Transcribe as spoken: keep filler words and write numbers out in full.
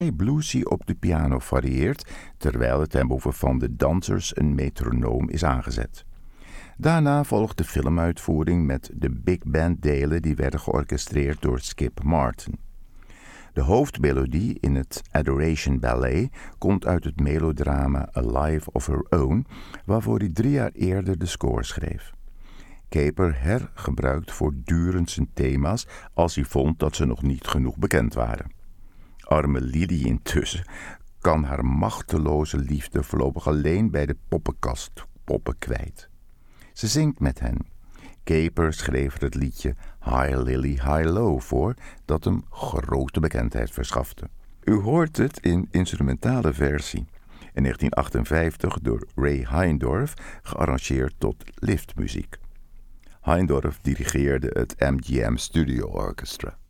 bluesy op de piano varieert, terwijl het ten behoeve van de dansers een metronoom is aangezet. Daarna volgt de filmuitvoering met de big band delen die werden georchestreerd door Skip Martin. De hoofdmelodie in het Adoration Ballet komt uit het melodrama A Life of Her Own, waarvoor hij drie jaar eerder de score schreef. Caper hergebruikt voortdurend zijn thema's als hij vond dat ze nog niet genoeg bekend waren. Arme Lily intussen kan haar machteloze liefde voorlopig alleen bij de poppenkast poppen kwijt. Ze zingt met hen. Caper schreef er het liedje High Lily, High Low voor, dat hem grote bekendheid verschafte. U hoort het in instrumentale versie, in negentien achtenvijftig door Ray Heindorf, gearrangeerd tot liftmuziek. Heindorf dirigeerde het M G M Studio Orchestra.